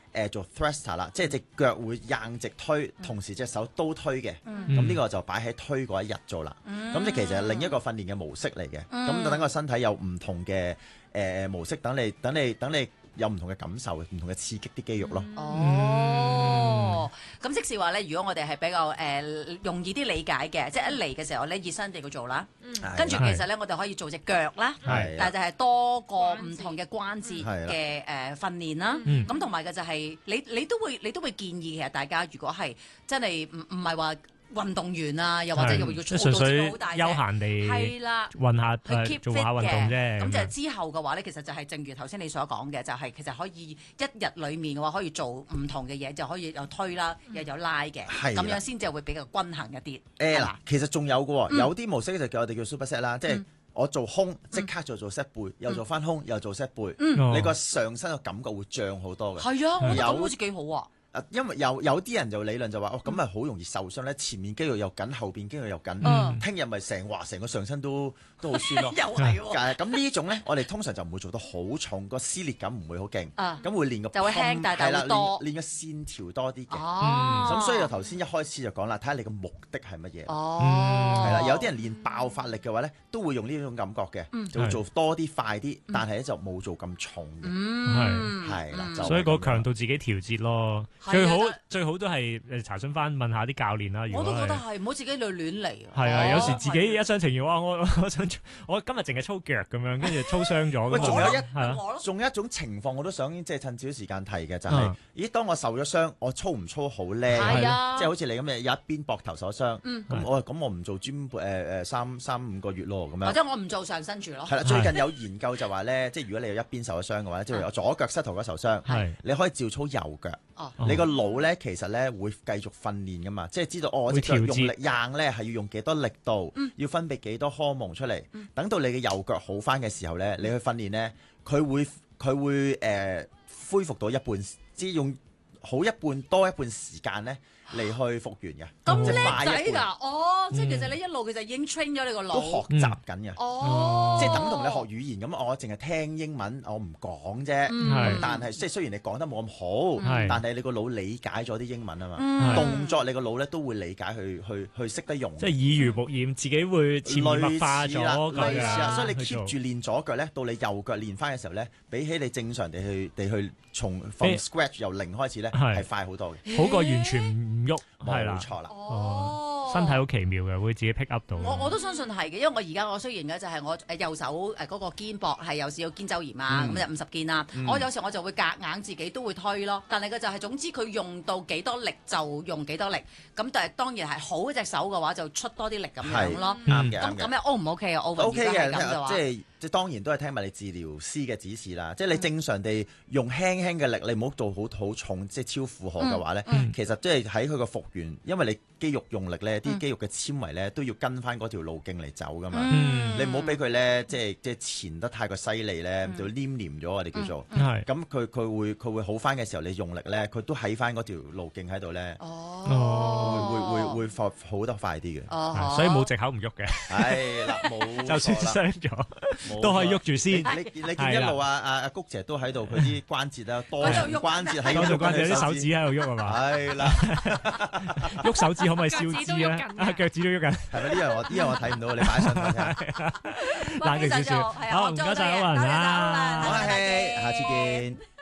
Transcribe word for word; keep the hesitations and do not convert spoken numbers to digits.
誒做 thruster 啦，即係隻腳會硬直推，同時隻手都推嘅。咁呢個就擺喺推嗰一日做啦。咁即係其實係另一個訓練嘅模式嚟嘅。咁就等個身體有唔同嘅誒模式，等你等你等你有唔同嘅感受，唔同嘅刺激啲肌肉咯。 哦，咁即是話咧，如果我哋係比較誒容易啲理解嘅，即係一嚟嘅時候咧，熱身地要做啦。跟住其實咧，我哋可以做隻腳啦，但係就係多個唔同嘅關節嘅誒訓練啦。咁同埋嘅就係你你都會你都會建議其實大家如果係真係唔唔係話運動員啊，又或者又要操到自己好大隻， 休閒地係啦， 運下去 keep 做下運動啫。 咁就之後嘅話咧，其實就係正如頭先你所講嘅，就係其實可以一日裡面嘅話可以做唔同嘅嘢，就可以有推啦，又有拉嘅，咁樣先至會比較均衡一啲。 誒嗱，其實仲有嘅喎，有啲模式就叫我哋叫 superset 啦，即係我做胸即刻就做 set 背，又做翻胸又做 set 背，你個上身嘅感覺會脹好多嘅。 係啊，我覺得咁好似幾好啊！ 因為有有啲人就理論就話哦，咁咪好容易受傷咧，前面肌肉又緊，後邊肌肉又緊，聽日咪成話成個上身都都好酸咯。 又係喎。 咁呢種咧，我哋通常就唔會做得好重，個撕裂感唔會好勁。咁會練個就會輕，但係會多練個線條多啲嘅。 哦。 咁所以就頭先一開始就講啦，睇下你個目的係乜嘢。 哦。 係啦，有啲人練爆發力嘅話咧，都會用呢種感覺嘅，就會做多啲快啲，但係咧就冇做咁重嘅。 嗯。 係啦， 所以個強度自己調節咯。最好最好都係誒查詢翻問下啲教練啦。 我都覺得係，唔好自己亂亂嚟。 係啊，有時自己一廂情願，哇！我我想我今日淨係操腳咁樣，跟住操傷咗。 喂，仲有一係仲有一種情況，我都想即係趁少時間提嘅就係，咦？當我受咗傷，我操唔操好叻？ 係啊， 即係好似你咁嘅有一邊膊頭受傷，咁我咁我唔做 gym 誒誒三三五個月咯，咁樣。 或者我唔做上身住咯。 係啦，最近有研究就話咧，即係如果你有一邊受咗傷嘅話，即係有左腳膝頭哥受傷，你可以照操右腳。你個腦咧其實咧會繼續訓練噶嘛，即係知道哦，我隻腳用力硬咧係要用幾多力度，要分泌幾多荷蒙出嚟。等到你嘅右腳好翻嘅時候咧，你去訓練咧，佢會佢會誒恢復到一半，即係用好一半多一半時間咧嚟去復原嘅。 咁叻仔㗎，哦，即係其實你一路其實已經 train 咗你個腦， 都學習緊嘅。 哦， 即係等同你學語言咁，我淨係聽英文，我唔講啫。但係即係雖然你講得冇咁好，但係你個腦理解咗啲英文啊嘛，動作你個腦咧都會理解去去去識得用。 即係耳濡目染，自己會潛移默化咗類似啊，所以你 keep 住練左腳咧，到你右腳練翻嘅時候咧，比起你正常地去地去從 from scratch 由零開始咧，係快好多嘅， 好過完全唔喐。係啦， 冇錯啦。 哦， 身體好奇妙嘅，會自己 pick up 到。 我我都相信係嘅，因為我而家我雖然咧就係我誒右手誒嗰個肩膊係有少少肩周炎啊，咁就五十肩啦。我有時我就會夾硬自己都會推咯，但係佢就係總之佢用到幾多力就用幾多力。咁但係當然係好一隻手嘅話就出多啲力咁樣咯。 啱嘅， 咁咁樣 O 唔 OK 啊？O K 嘅， 咁就話即係即係當然都係聽埋你治療師嘅指示啦。即係你正常地用輕輕嘅力，你唔好做好好重，即係超負荷嘅話咧，其實即係喺佢個復原，因為你肌肉用力咧，啲肌肉嘅纖維咧都要跟翻嗰條路徑嚟走噶嘛。你唔好俾佢咧，即係即係纏得太過犀利咧，就黏黏咗我哋叫做。咁佢佢會佢會好翻嘅時候，你用力咧，佢都喺翻嗰條路徑喺度咧。哦，會會會會好得快啲嘅。 所以冇藉口唔喐嘅。 係啦，冇就算傷咗都可以喐住先。 你你見一路啊啊啊谷姐都喺度，佢啲關節啊多關節喺度， 關節啲手指喺度喐係嘛？ 係啦， 喐手指可唔可以燒脂啊？腳趾都喐緊。 係咪呢樣我呢樣我睇唔到，你擺上嚟睇。 冷靜少少。好，唔該晒歐文啊， 好客氣，下次見。